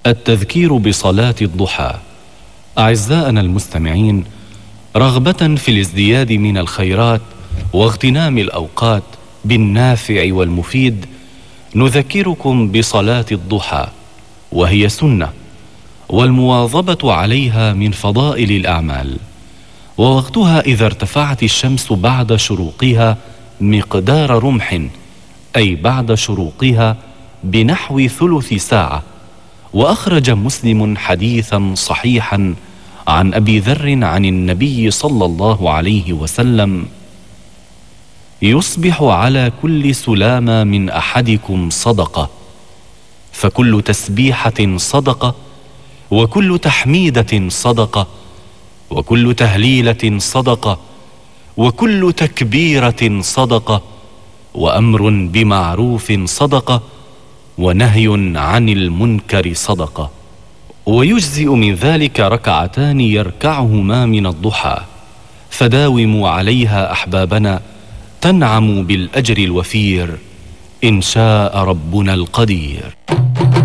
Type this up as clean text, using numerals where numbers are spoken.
التذكير بصلاة الضحى. أعزائنا المستمعين، رغبة في الازدياد من الخيرات واغتنام الأوقات بالنافع والمفيد، نذكركم بصلاة الضحى، وهي سنة، والمواظبة عليها من فضائل الأعمال. ووقتها إذا ارتفعت الشمس بعد شروقها مقدار رمح، أي بعد شروقها بنحو ثلث ساعة. وأخرج مسلم حديثا صحيحا عن أبي ذر عن النبي صلى الله عليه وسلم: يصبح على كل سلامة من أحدكم صدقة، فكل تسبيحة صدقة، وكل تحميدة صدقة، وكل تهليلة صدقة، وكل تكبيرة صدقة، وأمر بمعروف صدقة، ونهي عن المنكر صدقة. ويجزئ من ذلك ركعتان يركعهما من الضحى، فداوموا عليها أحبابنا، تنعموا بالأجر الوفير إن شاء ربنا القدير.